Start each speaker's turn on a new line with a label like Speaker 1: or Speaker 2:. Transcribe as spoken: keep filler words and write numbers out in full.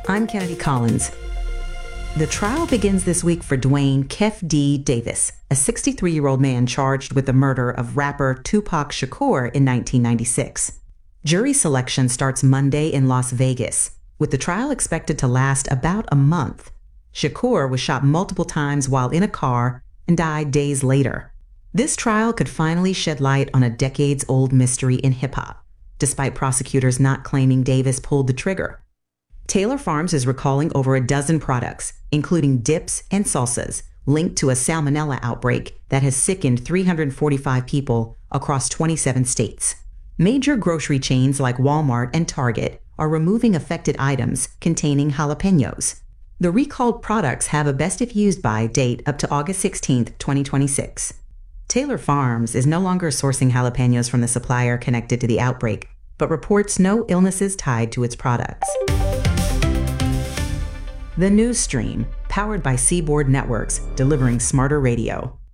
Speaker 1: I'm Kennedy Collins. The trial begins this week for Duane Kef D. Davis, a sixty-three-year-old man charged with the murder of rapper Tupac Shakur in nineteen ninety-six. Jury selection starts Monday in Las Vegas, with the trial expected to last about a month. Shakur was shot multiple times while in a car and died days later. This trial could finally shed light on a decades-old mystery in hip-hop, despite prosecutors not claiming Davis pulled the trigger. Taylor Farms is recalling over a dozen products, including dips and salsas, linked to a salmonella outbreak that has sickened three hundred forty-five people across twenty-seven states. Major grocery chains like Walmart and Target are removing affected items containing jalapenos. The recalled products have a best if used by date up to August sixteenth, twenty twenty-six. Taylor Farms is no longer sourcing jalapenos from the supplier connected to the outbreak, but reports no illnesses tied to its products. The News Stream, powered by Seaboard Networks, delivering smarter radio.